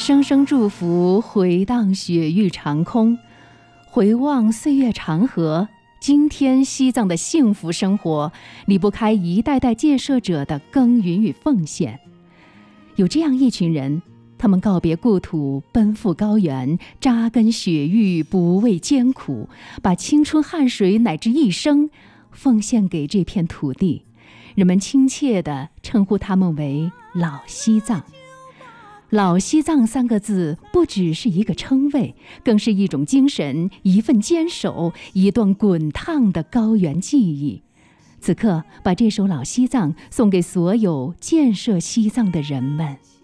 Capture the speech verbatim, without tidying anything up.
声声祝福回荡雪域长空，回望岁月长河，今天西藏的幸福生活离不开一代代建设者的耕耘与奉献。有这样一群人，他们告别故土，奔赴高原，扎根雪域，不畏艰苦，把青春汗水乃至一生奉献给这片土地。人们亲切地称呼他们为老西藏。老西藏三个字不只是一个称谓，更是一种精神，一份坚守，一段滚烫的高原记忆。此刻把这首老西藏送给所有建设西藏的人们。